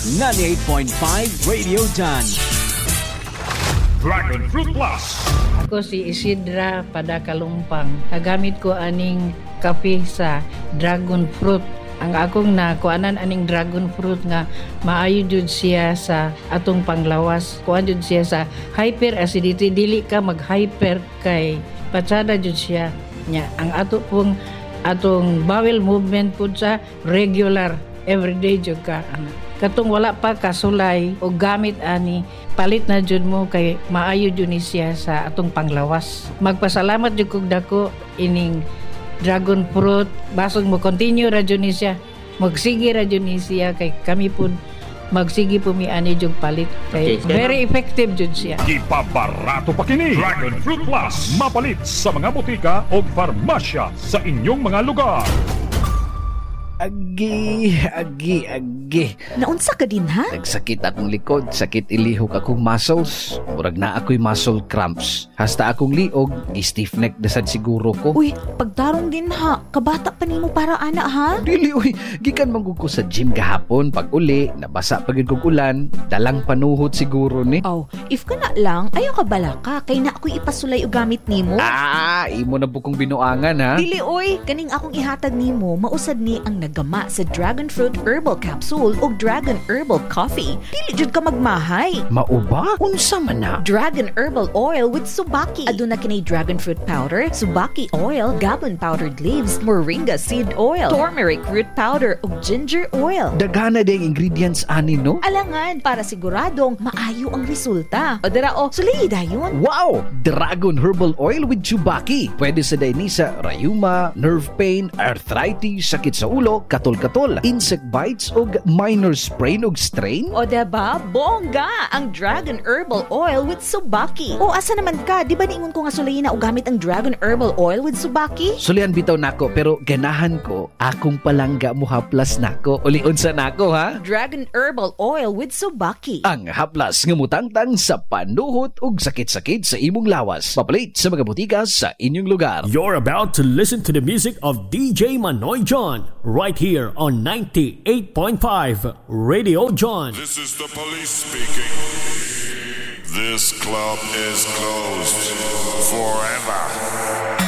98.5 Radio John. Dragon Fruit Plus. Ako si Isidra Padakalumpang. Nagamit ko aning kape sa dragon fruit. Ang akong nakuanan aning dragon fruit nga maayo jud siya sa atong panglawas. Kuan jud siya sa hyperacidity, dili ka mag-hyper kay patsada jud siya. Nya ang atong bowel movement pud sa regular everyday jud ka. Katong wala pa kasulay o gamit ani, palit na jud mo kay maayo jud ni siya sa atong panglawas. Magpasalamat jud kog dako ining dragon fruit, basog mo continue ra jud ni siya. Magsige ra jud ni siya kay kami pud magsige po mi ani jud palit kay very effective jud siya. Ipabarato pa kini. Dragon Fruit Plus mapalit sa mga botika o farmasya sa inyong mga lugar. Agi. Naunsa ka din, ha? Nagsakit akong likod, sakit ilihok akong muscles. Murag na ako'y muscle cramps. Hasta akong liog, gi-stiff neck dasad siguro ko. Uy, pagtarong din, ha? Kabata pa nimo para ana, ha? Dili, uy. Gikan manggo ko sa gym gahapon. Pag uli, nabasa pagid kog ulan. Dalang panuhot siguro ni. Oh, if ka na lang, ayaw ka bala ka. Kay na ako'y ipasulay o gamit nimo. Imo na bukong binuangan, ha? Dili, uy. Kaning akong ihatag nimo, mausad ni ang nagama sa Dragon Fruit Herbal Capsule o Dragon Herbal Coffee. Dili jud ka magmahay. Mauba? Unsa man na? Dragon Herbal Oil with Subaki. Aduna kini Dragon Fruit Powder, Subaki Oil, Gabon Powdered Leaves, Moringa Seed Oil, Turmeric Root Powder ug Ginger Oil. Daghana ding ingredients ani, no? Alangan para siguradong maayo ang resulta. O dira sulay dayon. Wow! Dragon Herbal Oil with Chubaki. Pwede sa daini sa rayuma, nerve pain, arthritis, sakit sa ulo, katol-katol, insect bites o minor sprain o strain. O diba? Bongga! Ang Dragon Herbal Oil with Subaki. O asa naman ka? Di ba niingon ko nga sulayin na o gamit ang Dragon Herbal Oil with Subaki? Sulian bitaw nako pero ganahan ko akong palangga mo haplas nako. Uliun sa nako, ha? Dragon Herbal Oil with Subaki. Ang haplas nga mutangtang sa panuhot ug sakit-sakit sa imong lawas. Papalit sa mga butika sa inyong lugar. You're about to listen to the music of DJ Manoy John right here on 98.5 Radio John. This is the police speaking. This club is closed forever.